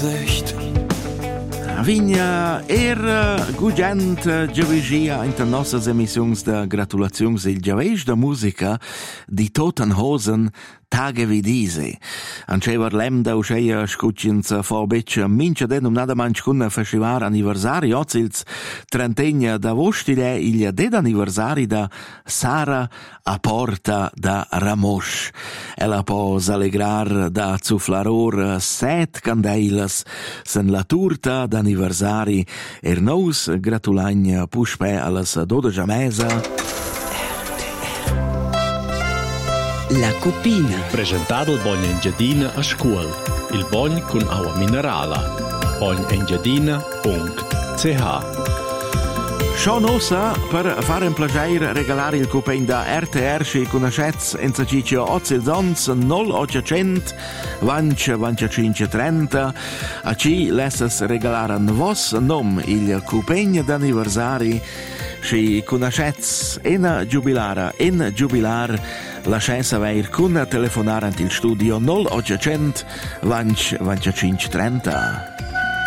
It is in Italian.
Gesicht. Vigna gugent giavigia in den nossas emissiuns de gratulaziuns il giaveix de musica di Totenhosen Tage wie diese. Ancever lem da uscheia scuccinza fo beccia mincha den nada manch cunna festivar anniversari ozils trentegna da vostile il ded anniversari da Sara a porta da Ramosh. Ella pos allegrar da zuflaror 7 candeilas sen la turta d'anniversari nos gratulagna puspe allas 12 mesa. La Cupina. Presentato il Bogn Engiadina a scuola. Il Bogn con acqua minerale. bognengiadina.ch. Scho nosa per fare un piacere regalare il cupegn da RTR sci conoscez in Zaciccio Ozzilzons 0800 25 30. A ci lessas regalaren vos nom il cupegn d'anniversari sci conoscez in giubilar lascienza veir cun telefonare ant il studio 0800 25 30.